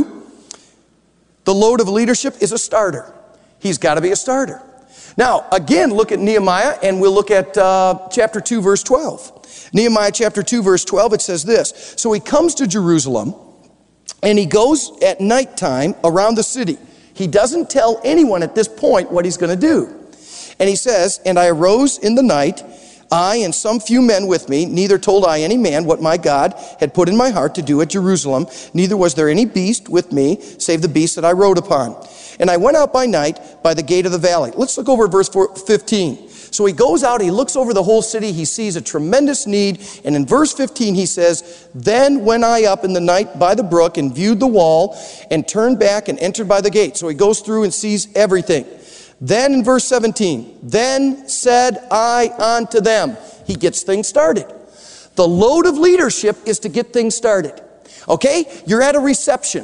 the load of leadership is a starter. He's got to be a starter. Now, again, look at Nehemiah, and we'll look at chapter 2, verse 12. Nehemiah chapter 2, verse 12, it says this. So he comes to Jerusalem, and he goes at nighttime around the city. He doesn't tell anyone at this point what he's going to do. And he says, "And I arose in the night, I and some few men with me, neither told I any man what my God had put in my heart to do at Jerusalem, neither was there any beast with me, save the beast that I rode upon. And I went out by night by the gate of the valley." Let's look over at verse 15. So he goes out, he looks over the whole city, he sees a tremendous need, and in verse 15 he says, "Then went I up in the night by the brook and viewed the wall, and turned back and entered by the gate." So he goes through and sees everything. Then in verse 17, "Then said I unto them." He gets things started. The load of leadership is to get things started. Okay? You're at a reception,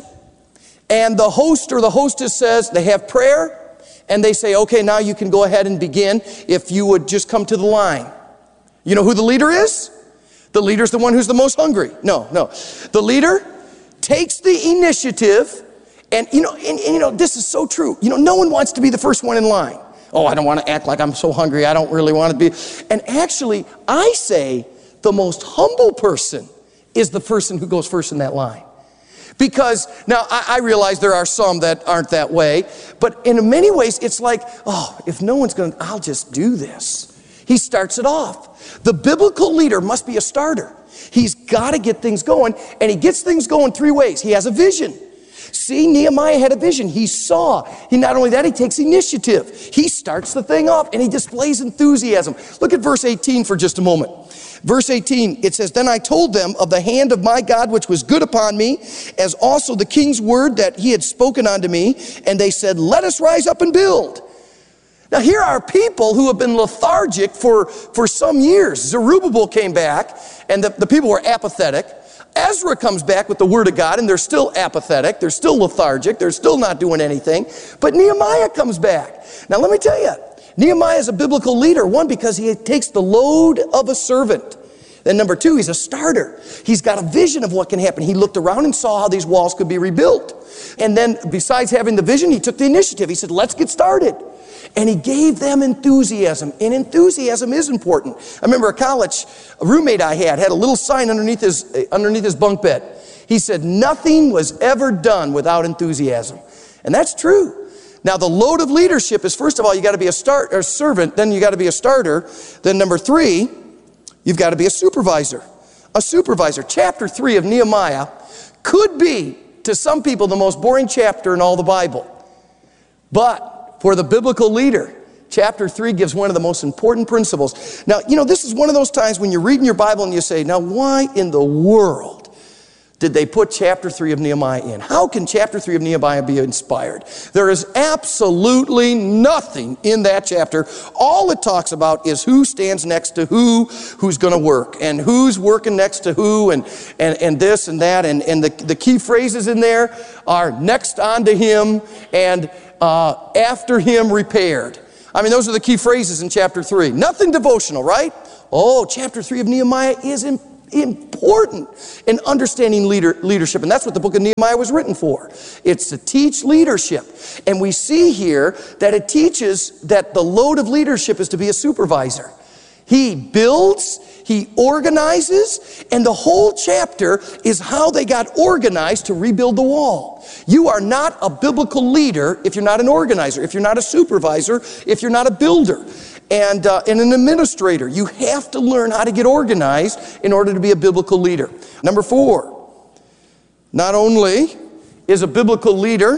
and the host or the hostess says, they have prayer, and they say, "Okay, now you can go ahead and begin if you would just come to the line." You know who the leader is? The leader's the one who's the most hungry. No. The leader takes the initiative. And you know, this is so true. You know, no one wants to be the first one in line. Oh, I don't want to act like I'm so hungry. I don't really want to be. And actually, I say the most humble person is the person who goes first in that line. Because now I realize there are some that aren't that way. But in many ways, it's like, oh, if no one's going to, I'll just do this. He starts it off. The biblical leader must be a starter. He's got to get things going. And he gets things going 3 ways. He has a vision. See, Nehemiah had a vision. He saw. Not only that, he takes initiative. He starts the thing off, and he displays enthusiasm. Look at verse 18 for just a moment. Verse 18, it says, "Then I told them of the hand of my God which was good upon me, as also the king's word that he had spoken unto me. And they said, Let us rise up and build." Now here are people who have been lethargic for some years. Zerubbabel came back, and the people were apathetic. Ezra comes back with the word of God, and they're still apathetic. They're still lethargic. They're still not doing anything. But Nehemiah comes back. Now let me tell you, Nehemiah is a biblical leader. 1, because he takes the load of a servant. Then number 2, he's a starter. He's got a vision of what can happen. He looked around and saw how these walls could be rebuilt. And then besides having the vision, he took the initiative. He said, let's get started. And he gave them enthusiasm. And enthusiasm is important. I remember a roommate I had a little sign underneath his bunk bed. He said, "Nothing was ever done without enthusiasm." And that's true. Now the load of leadership is, first of all, you got to be a servant, then you got to be a starter. Then number 3, you've got to be a supervisor. A supervisor. Chapter 3 of Nehemiah could be, to some people, the most boring chapter in all the Bible. But for the biblical leader, chapter 3 gives one of the most important principles. Now, you know, this is one of those times when you're reading your Bible and you say, now why in the world did they put chapter 3 of Nehemiah in? How can chapter 3 of Nehemiah be inspired? There is absolutely nothing in that chapter. All it talks about is who stands next to who's going to work, and who's working next to who, and this and that. And the key phrases in there are next unto him and after him repaired. I mean, those are the key phrases in chapter 3. Nothing devotional, right? Oh, chapter 3 of Nehemiah is important in understanding leadership. And that's what the book of Nehemiah was written for. It's to teach leadership. And we see here that it teaches that the load of leadership is to be a supervisor. He builds, he organizes, and the whole chapter is how they got organized to rebuild the wall. You are not a biblical leader if you're not an organizer, if you're not a supervisor, if you're not a builder. And an administrator. You have to learn how to get organized in order to be a biblical leader. Number 4, not only is a biblical leader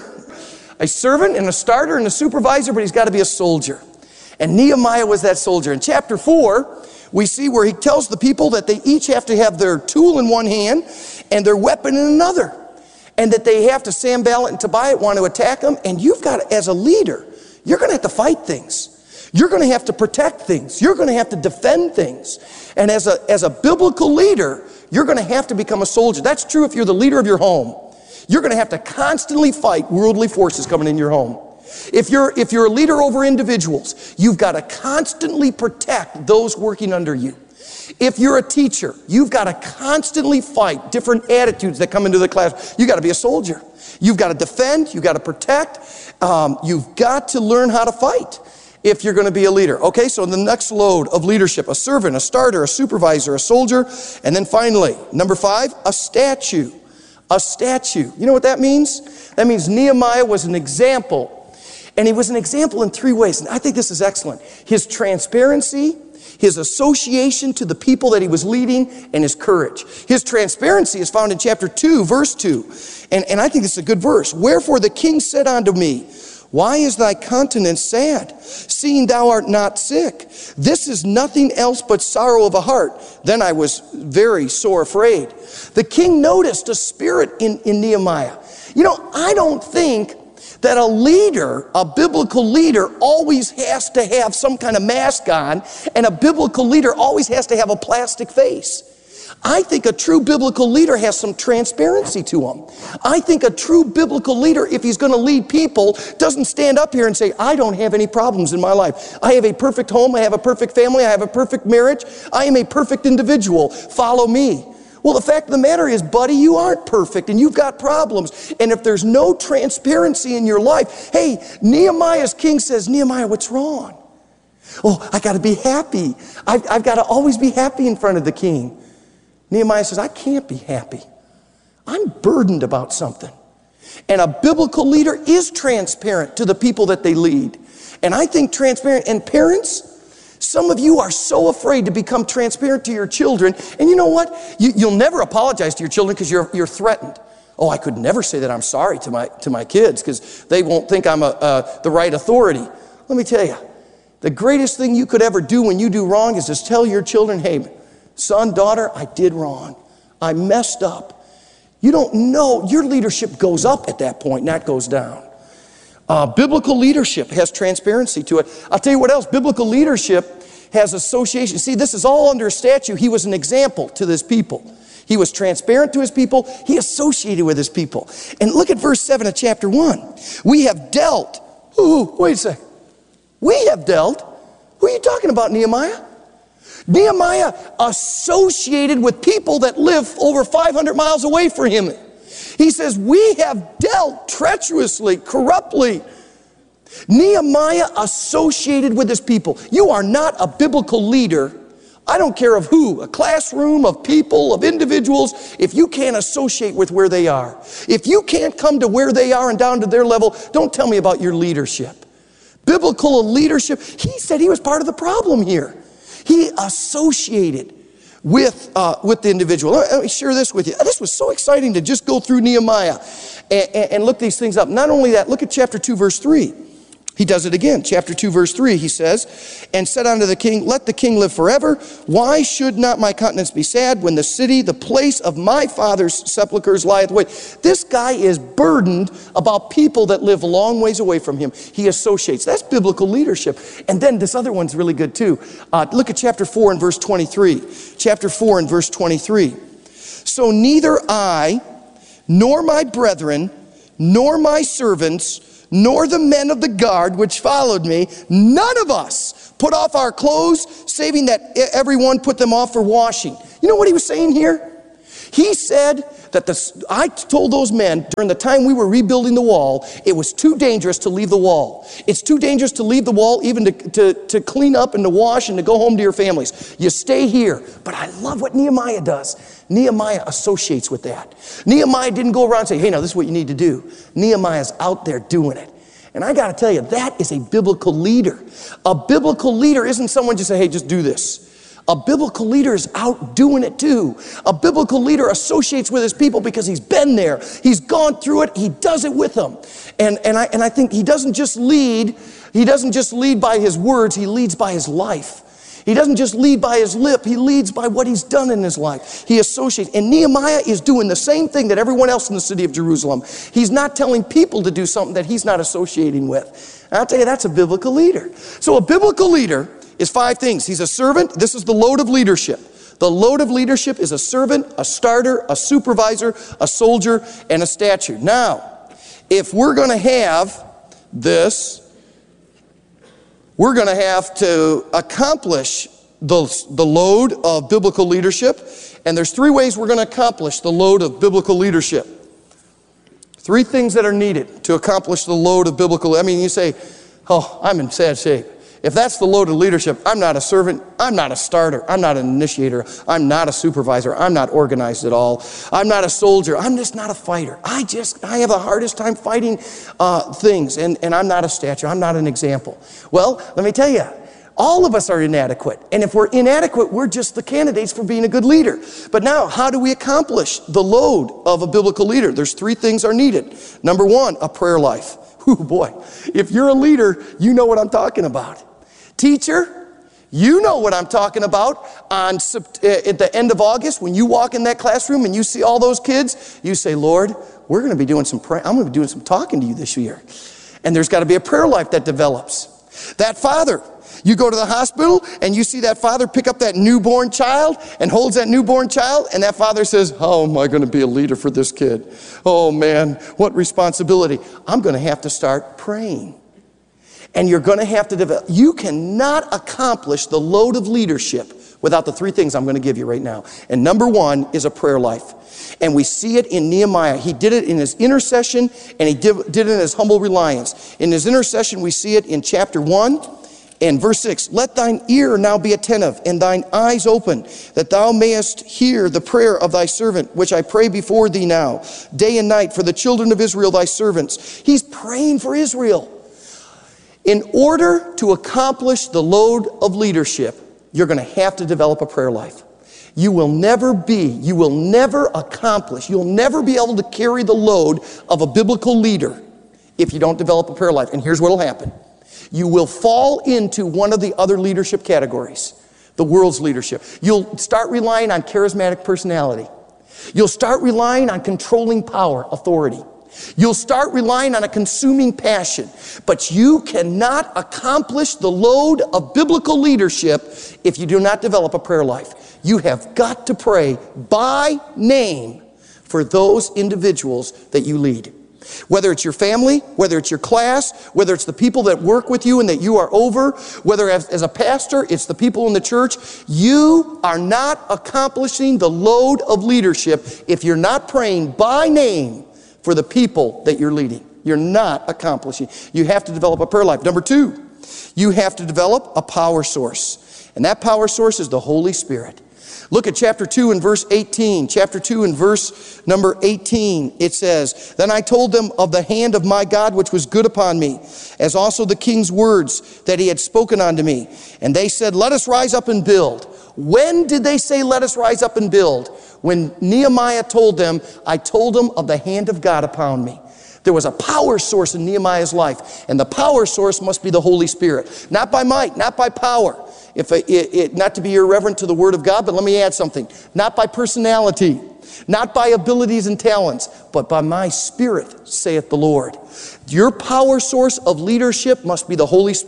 a servant and a starter and a supervisor, but he's got to be a soldier. And Nehemiah was that soldier. In chapter 4, we see where he tells the people that they each have to have their tool in one hand and their weapon in another. And that they have to, Sanballat and Tobiah want to attack them. And you've got, as a leader, you're going to have to fight things. You're going to have to protect things. You're going to have to defend things. And as a biblical leader, you're going to have to become a soldier. That's true if you're the leader of your home. You're going to have to constantly fight worldly forces coming in your home. If you're a leader over individuals, you've got to constantly protect those working under you. If you're a teacher, you've got to constantly fight different attitudes that come into the class. You've got to be a soldier. You've got to defend. You've got to protect. You've got to learn how to fight if you're going to be a leader. Okay, so the next load of leadership, a servant, a starter, a supervisor, a soldier, and then finally, number 5, a statue. A statue. You know what that means? That means Nehemiah was an example. And he was an example in 3 ways. And I think this is excellent. His transparency, his association to the people that he was leading, and his courage. His transparency is found in chapter 2, verse 2. And I think this is a good verse. Wherefore the king said unto me, why is thy countenance sad, seeing thou art not sick? This is nothing else but sorrow of a heart. Then I was very sore afraid. The king noticed a spirit in Nehemiah. You know, I don't think that a leader, a biblical leader, always has to have some kind of mask on, and a biblical leader always has to have a plastic face. I think a true biblical leader has some transparency to him. I think a true biblical leader, if he's going to lead people, doesn't stand up here and say, I don't have any problems in my life. I have a perfect home. I have a perfect family. I have a perfect marriage. I am a perfect individual. Follow me. Well, the fact of the matter is, buddy, you aren't perfect and you've got problems. And if there's no transparency in your life, hey, Nehemiah's king says, Nehemiah, what's wrong? Oh, I got to be happy. I've got to always be happy in front of the king. Nehemiah says, I can't be happy. I'm burdened about something. And a biblical leader is transparent to the people that they lead. And I think transparent, and parents, some of you are so afraid to become transparent to your children. And you know what? You'll never apologize to your children because you're threatened. Oh, I could never say that I'm sorry to my kids because they won't think I'm the right authority. Let me tell you, the greatest thing you could ever do when you do wrong is just tell your children, hey, son, daughter, I did wrong. I messed up. You don't know. Your leadership goes up at that point, not goes down. Biblical leadership has transparency to it. I'll tell you what else. Biblical leadership has association. See, this is all under a statute. He was an example to this people. He was transparent to his people. He associated with his people. And look at verse 7 of chapter 1. We have dealt. Wait a second. We have dealt? Who are you talking about, Nehemiah? Nehemiah associated with people that live over 500 miles away from him. He says, we have dealt treacherously, corruptly. Nehemiah associated with his people. You are not a biblical leader. I don't care of who, a classroom, of people, of individuals, if you can't associate with where they are. If you can't come to where they are and down to their level, don't tell me about your leadership. Biblical leadership, he said he was part of the problem here. He associated with the individual. Let me share this with you. This was so exciting to just go through Nehemiah and look these things up. Not only that, look at chapter 2, verse 3. He does it again. Chapter 2, verse 3, he says, and said unto the king, let the king live forever. Why should not my countenance be sad when the city, the place of my father's sepulchres lieth waste? This guy is burdened about people that live a long ways away from him. He associates. That's biblical leadership. And then this other one's really good too. Look at chapter 4 and verse 23. Chapter 4 and verse 23. So neither I, nor my brethren, nor my servants, nor the men of the guard which followed me, none of us put off our clothes, saving that everyone put them off for washing. You know what he was saying here? He said that I told those men during the time we were rebuilding the wall, it was too dangerous to leave the wall. It's too dangerous to leave the wall even to clean up and to wash and to go home to your families. You stay here. But I love what Nehemiah does. Nehemiah associates with that. Nehemiah didn't go around and say, hey, now this is what you need to do. Nehemiah's out there doing it. And I got to tell you, that is a biblical leader. A biblical leader isn't someone just say, hey, just do this. A biblical leader is out doing it too. A biblical leader associates with his people because he's been there. He's gone through it. He does it with them. And I think he doesn't just lead by his words. He leads by his life. He doesn't just lead by his lip. He leads by what he's done in his life. He associates. And Nehemiah is doing the same thing that everyone else in the city of Jerusalem. He's not telling people to do something that he's not associating with. And I'll tell you, that's a biblical leader. So a biblical leader is 5 things. He's a servant. This is the load of leadership. The load of leadership is a servant, a starter, a supervisor, a soldier, and a statue. Now, if we're going to have this, we're going to have to accomplish the load of biblical leadership. And there's 3 ways we're going to accomplish the load of biblical leadership. 3 things that are needed to accomplish the load of biblical. I mean, you say, oh, I'm in sad shape. If that's the load of leadership, I'm not a servant, I'm not a starter, I'm not an initiator, I'm not a supervisor, I'm not organized at all, I'm not a soldier, I'm just not a fighter. I have the hardest time fighting things, and I'm not a statue, I'm not an example. Well, let me tell you, all of us are inadequate. And if we're inadequate, we're just the candidates for being a good leader. But now, how do we accomplish the load of a biblical leader? There's 3 things are needed. Number 1, a prayer life. Oh boy, if you're a leader, you know what I'm talking about. Teacher, you know what I'm talking about. At the end of August, when you walk in that classroom and you see all those kids, you say, Lord, we're going to be doing some prayer. I'm going to be doing some talking to you this year. And there's got to be a prayer life that develops. That father, you go to the hospital and you see that father pick up that newborn child and holds that newborn child, and that father says, how am I going to be a leader for this kid? Oh man, what responsibility. I'm going to have to start praying. And you're going to have to develop. You cannot accomplish the load of leadership without the 3 things I'm going to give you right now. And number 1 is a prayer life. And we see it in Nehemiah. He did it in his intercession, and he did it in his humble reliance. In his intercession, we see it in chapter 1 and verse 6. Let thine ear now be attentive, and thine eyes open, that thou mayest hear the prayer of thy servant, which I pray before thee now, day and night, for the children of Israel, thy servants. He's praying for Israel. In order to accomplish the load of leadership, you're going to have to develop a prayer life. You will never accomplish, you'll never be able to carry the load of a biblical leader if you don't develop a prayer life. And here's what will happen. You will fall into one of the other leadership categories, the world's leadership. You'll start relying on charismatic personality. You'll start relying on controlling power, authority. You'll start relying on a consuming passion, but you cannot accomplish the load of biblical leadership if you do not develop a prayer life. You have got to pray by name for those individuals that you lead. Whether it's your family, whether it's your class, whether it's the people that work with you and that you are over, whether as a pastor, it's the people in the church, you are not accomplishing the load of leadership if you're not praying by name for the people that you're leading. You're not accomplishing. You have to develop a prayer life. Number 2, you have to develop a power source. And that power source is the Holy Spirit. Look at chapter 2 and verse 18. Chapter 2 and verse number 18. It says, Then I told them of the hand of my God which was good upon me, as also the king's words that he had spoken unto me. And they said, Let us rise up and build. When did they say, let us rise up and build? When Nehemiah told them, I told them of the hand of God upon me. There was a power source in Nehemiah's life, and the power source must be the Holy Spirit. Not by might, not by power. Not to be irreverent to the Word of God, but let me add something. Not by personality, not by abilities and talents, but by my Spirit, saith the Lord. Your power source of leadership must be the Holy Spirit.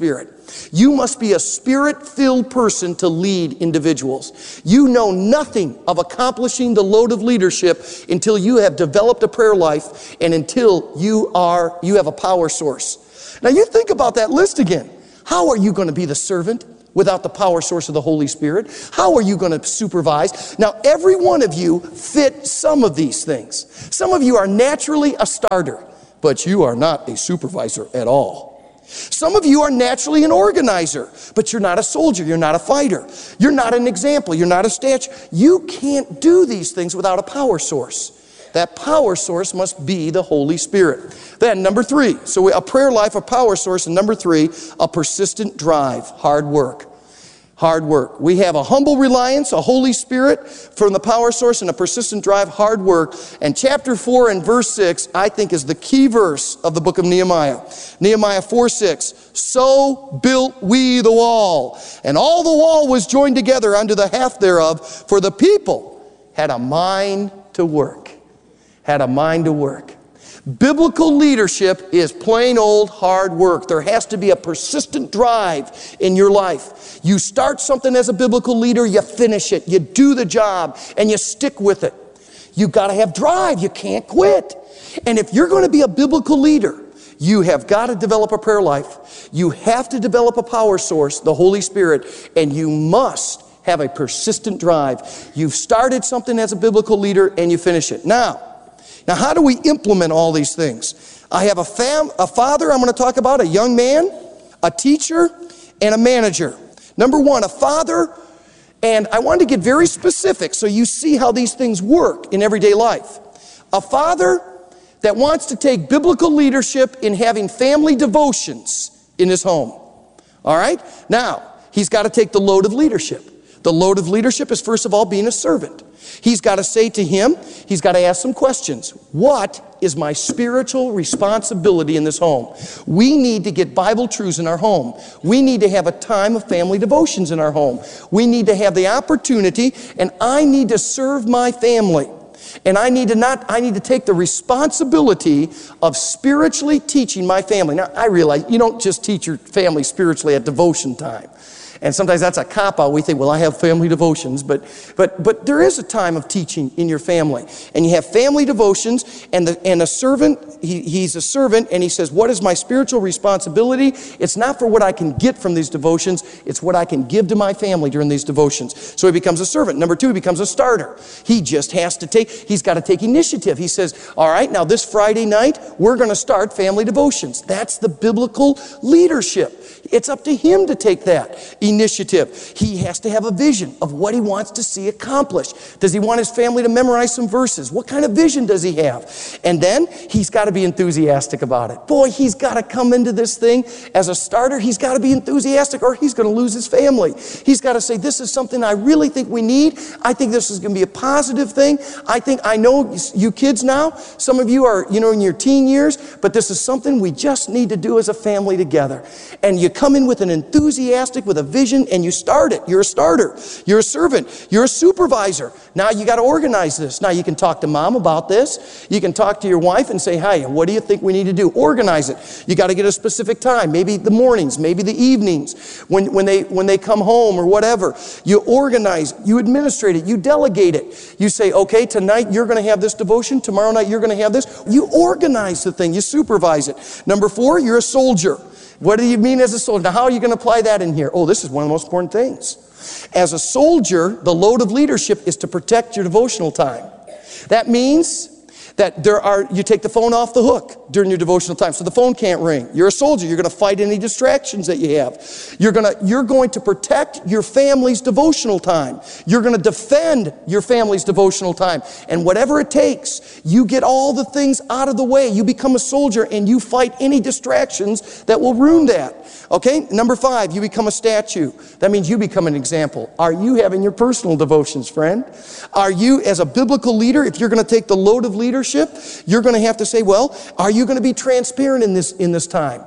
You must be a Spirit-filled person to lead individuals. You know nothing of accomplishing the load of leadership until you have developed a prayer life and until you have a power source. Now you think about that list again. How are you going to be the servant without the power source of the Holy Spirit? How are you going to supervise? Now, every one of you fit some of these things. Some of you are naturally a starter, but you are not a supervisor at all. Some of you are naturally an organizer, but you're not a soldier, you're not a fighter. You're not an example, you're not a statue. You can't do these things without a power source. That power source must be the Holy Spirit. Then, number 3, so a prayer life, a power source, and number 3, a persistent drive, hard work. Hard work. We have a humble reliance, a Holy Spirit from the power source, and a persistent drive, hard work. And chapter 4 and verse 6, I think, is the key verse of the book of Nehemiah. Nehemiah 4:6. So built we the wall, and all the wall was joined together unto the half thereof, for the people had a mind to work. Had a mind to work. Biblical leadership is plain old hard work. There has to be a persistent drive in your life. You start something as a biblical leader, you finish it, you do the job, and you stick with it. You've got to have drive. You can't quit. And if you're going to be a biblical leader, you have got to develop a prayer life. You have to develop a power source, the Holy Spirit, and you must have a persistent drive. You've started something as a biblical leader and you finish it. Now, how do we implement all these things? I have a father I'm going to talk about, a young man, a teacher, and a manager. Number 1, a father, and I want to get very specific so you see how these things work in everyday life. A father that wants to take biblical leadership in having family devotions in his home. All right? Now, he's got to take the load of leadership. The load of leadership is, first of all, being a servant. He's got to say to him, he's got to ask some questions. What is my spiritual responsibility in this home? We need to get Bible truths in our home. We need to have a time of family devotions in our home. We need to have the opportunity, and I need to serve my family. And I need to take the responsibility of spiritually teaching my family. Now, I realize you don't just teach your family spiritually at devotion time. And sometimes that's a cop-out. We think, well, I have family devotions. But there is a time of teaching in your family. And you have family devotions, and a servant, he's a servant, and he says, what is my spiritual responsibility? It's not for what I can get from these devotions. It's what I can give to my family during these devotions. So he becomes a servant. Number 2, he becomes a starter. He's got to take initiative. He says, all right, now this Friday night, we're going to start family devotions. That's the biblical leadership. It's up to him to take that initiative. He has to have a vision of what he wants to see accomplished. Does he want his family to memorize some verses? What kind of vision does he have? And then he's got to be enthusiastic about it. Boy, he's got to come into this thing as a starter. He's got to be enthusiastic or he's going to lose his family. He's got to say, this is something I really think we need. I think this is going to be a positive thing. I know you kids now, some of you are, in your teen years, but this is something we just need to do as a family together. And you come in with an enthusiastic, with a vision, and you start it. You're a starter. You're a servant. You're a supervisor. Now you got to organize this. Now you can talk to mom about this. You can talk to your wife and say, hey, what do you think we need to do? Organize it. You got to get a specific time. Maybe the mornings, maybe the evenings, when they come home or whatever. You organize, you administrate it, you delegate it. You say, okay, tonight you're going to have this devotion. Tomorrow night you're going to have this. You organize the thing. You supervise it. Number 4, you're a soldier. What do you mean as a soldier? Now, how are you going to apply that in here? Oh, this is one of the most important things. As a soldier, the load of leadership is to protect your devotional time. That means that you take the phone off the hook during your devotional time, so the phone can't ring. You're a soldier. You're going to fight any distractions that you have. You're going to protect your family's devotional time. You're going to defend your family's devotional time. And whatever it takes, you get all the things out of the way. You become a soldier and you fight any distractions that will ruin that. Okay? Number 5, you become a statue. That means you become an example. Are you having your personal devotions, friend? Are you, as a biblical leader, if you're going to take the load of leadership, you're going to have to say, well, are you going to be transparent in this time?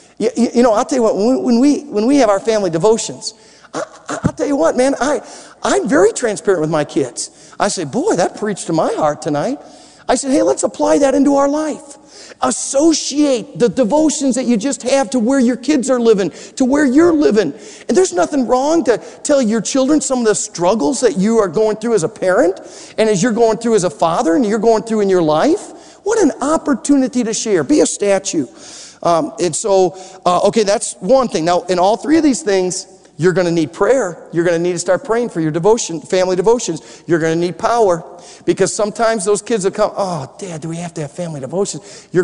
I'll tell you what, when we have our family devotions, I'll tell you what, man, I'm very transparent with my kids. I say, boy, that preached to my heart tonight. I said, hey, let's apply that into our life. Associate the devotions that you just have to where your kids are living, to where you're living. And there's nothing wrong to tell your children some of the struggles that you are going through as a parent, and as you're going through as a father, and you're going through in your life. What an opportunity to share. Be a statue. Okay, that's one thing. Now, in all three of these things, you're going to need prayer. You're going to need to start praying for your devotion, family devotions. You're going to need power, because sometimes those kids will come, oh, Dad, do we have to have family devotions? You're